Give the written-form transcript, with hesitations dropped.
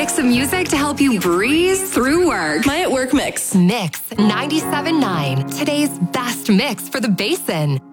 mix of music to help you breeze through work. My at work mix. Mix 97.9, today's best mix for the Basin.